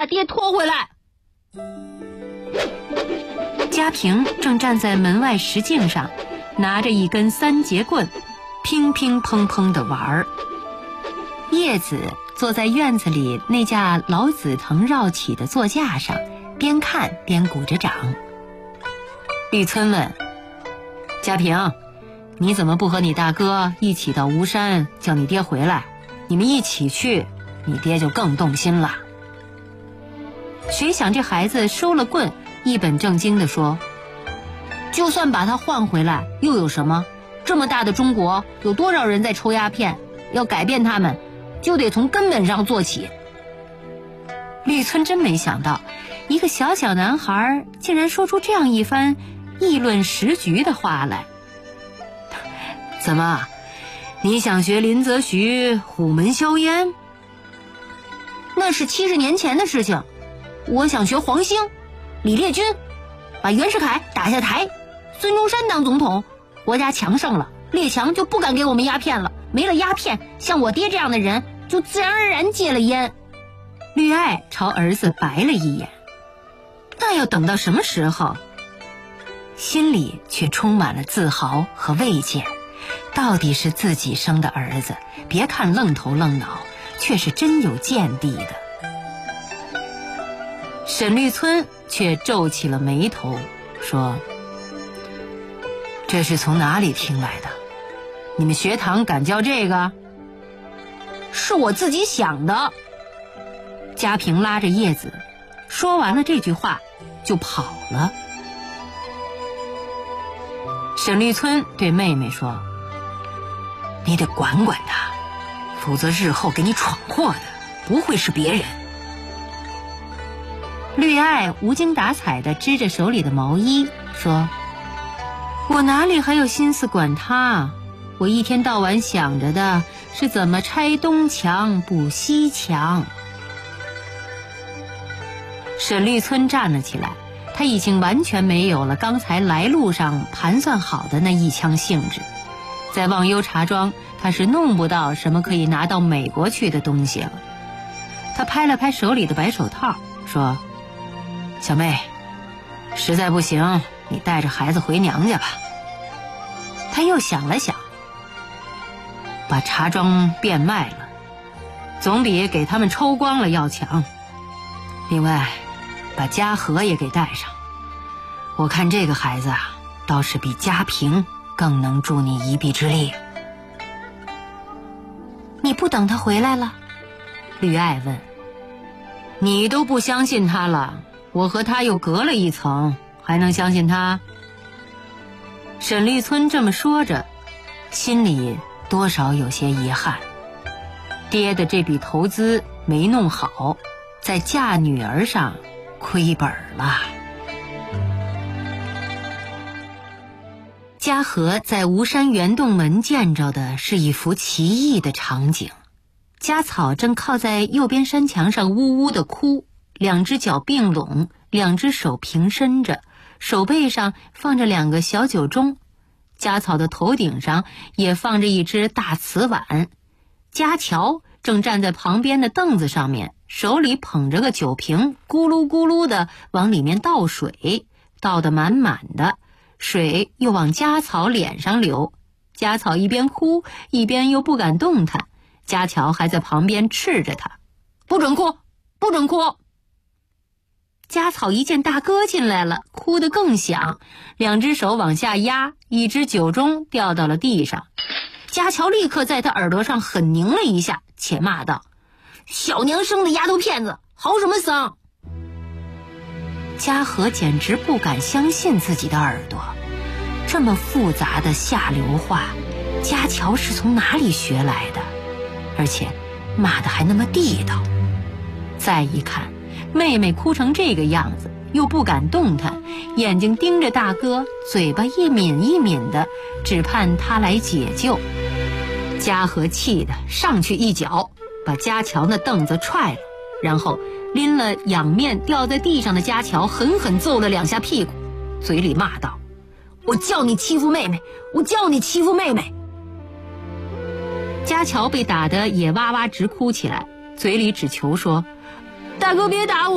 爹拖回来。 家平正站在门外石径上，拿着一根3节棍，乒乒乓乓地玩。叶子坐在院子里那架老紫藤绕起的座架上，边看边鼓着掌。绿村问：家平，你怎么不和你大哥一起到吴山叫你爹回来？你们一起去，你爹就更动心了。谁想这孩子收了棍，一本正经地说：就算把他换回来又有什么？这么大的中国，有多少人在抽鸦片？要改变他们，就得从根本上做起。绿村真没想到，一个小小男孩竟然说出这样一番议论时局的话来。怎么，你想学林则徐虎门销烟？那是70年前的事情。我想学黄兴、李烈钧，把袁世凯打下台，孙中山当总统，国家强盛了，列强就不敢给我们鸦片了，没了鸦片，像我爹这样的人就自然而然戒了烟。绿爱朝儿子白了一眼，那要等到什么时候？心里却充满了自豪和慰藉。到底是自己生的儿子，别看愣头愣脑，却是真有见地的。沈绿村却皱起了眉头，说：这是从哪里听来的？你们学堂敢教这个？是我自己想的。家平拉着叶子，说完了这句话就跑了。沈绿村对妹妹说：你得管管他，否则日后给你闯祸的不会是别人。绿爱无精打采地织着手里的毛衣，说：我哪里还有心思管他？我一天到晚想着的是怎么拆东墙补西墙。沈绿村站了起来，他已经完全没有了刚才来路上盘算好的那一腔兴致。在忘忧茶庄，他是弄不到什么可以拿到美国去的东西了。他拍了拍手里的白手套，说：小妹，实在不行，你带着孩子回娘家吧。他又想了想，把茶庄变卖了，总比给他们抽光了要强。另外，把家和也给带上。我看这个孩子啊，倒是比家平更能助你一臂之力。你不等他回来了？绿爱问。你都不相信他了，我和他又隔了一层，还能相信他？沈绿村这么说着，心里多少有些遗憾。爹的这笔投资没弄好，在嫁女儿上亏本了。嘉禾在吴山圆洞门见着的是一幅奇异的场景。家草正靠在右边山墙上呜呜地哭，两只脚并拢，两只手平伸着，手背上放着2个小酒盅。家草的头顶上也放着一只大瓷碗。家乔正站在旁边的凳子上面，手里捧着个酒瓶，咕噜咕噜地往里面倒水，倒得满满的，水又往家草脸上流。家草一边哭一边又不敢动弹，家乔还在旁边斥着他：不准哭，不准哭。家草一见大哥进来了，哭得更响，两只手往下压，一只酒盅掉到了地上。家乔立刻在他耳朵上狠拧了一下，且骂道：小娘生的丫头片子，嚎什么丧？嘉禾简直不敢相信自己的耳朵，这么复杂的下流话，家乔是从哪里学来的？而且骂得还那么地道。再一看，妹妹哭成这个样子，又不敢动弹，眼睛盯着大哥，嘴巴一抿一抿的，只盼他来解救。嘉禾气得上去一脚，把家乔那凳子踹了，然后拎了仰面掉在地上的家乔，狠狠揍了2下屁股，嘴里骂道：我叫你欺负妹妹，我叫你欺负妹妹。家乔被打得也哇哇直哭起来，嘴里只求说：大哥别打我。